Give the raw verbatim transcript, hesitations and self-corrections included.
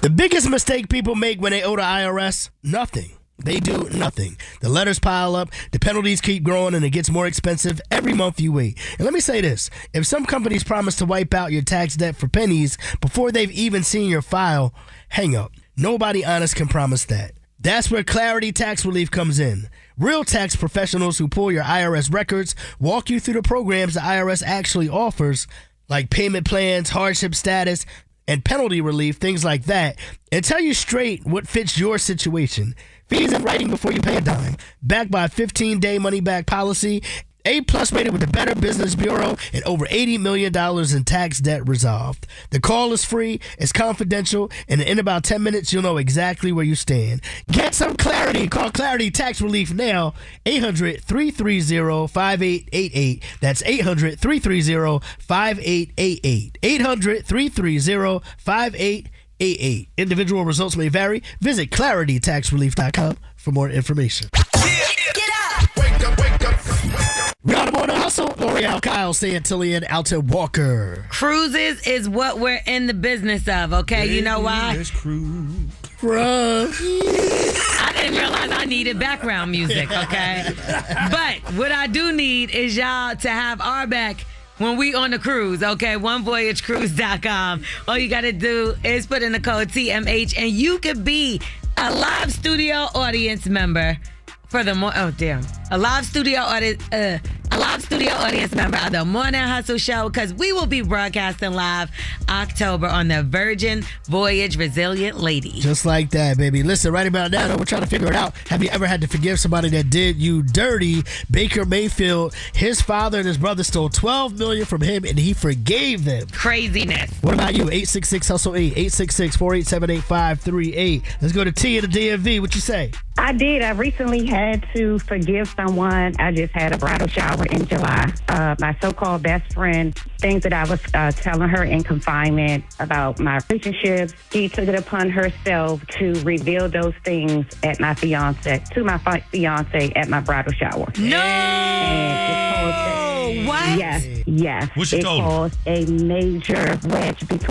The biggest mistake people make when they owe the I R S? Nothing. They do nothing. The letters pile up, the penalties keep growing, and it gets more expensive every month you wait. And let me say this. If some companies promise to wipe out your tax debt for pennies before they've even seen your file, hang up. Nobody honest can promise that. That's where Clarity Tax Relief comes in. Real tax professionals who pull your I R S records, walk you through the programs the I R S actually offers, like payment plans, hardship status, and penalty relief, things like that, and tell you straight what fits your situation. Fees in writing before you pay a dime. Backed by a fifteen-day money-back policy, A-plus rated with the Better Business Bureau, and over eighty million dollars in tax debt resolved. The call is free, it's confidential, and in about ten minutes, you'll know exactly where you stand. Get some clarity. Call Clarity Tax Relief now, eight hundred, three three zero, five eight eight eight. That's eight hundred, three three zero, five eight eight eight. eight hundred, three three zero, five eight eight eight. Individual results may vary. Visit clarity tax relief dot com for more information. Yeah. Get up! Wake up, wake up, wake up. Round on the hustle. L'Oreal, Kyle, Santillian, Alton Walker. Cruises is what we're in the business of, okay? You know why? I didn't realize I needed background music, okay? But what I do need is y'all to have our back when we on the cruise, okay? one voyage cruise dot com. All you got to do is put in the code T M H, and you could be a live studio audience member for the more. Oh, damn. A live studio audience. Uh, a live studio audience member of the Morning Hustle Show, because we will be broadcasting live October on the Virgin Voyage Resilient Lady. Just like that, baby. Listen, right about now, we're trying to figure it out. Have you ever had to forgive somebody that did you dirty? Baker Mayfield, his father and his brother stole twelve million dollars from him, and he forgave them. Craziness. What about you? eight six six hustle eight, eight six six, four eight seven, eight five three eight. Let's go to T in the D M V. What you say? I did. I recently had to forgive someone. I just had a bridal shower in July. Uh, my so-called best friend, things that I was uh, telling her in confinement about my relationships, she took it upon herself to reveal those things at my fiance, to my fi- fiance at my bridal shower. No! And it caused, what? Yes, yes. What she it told her? caused a major wedge between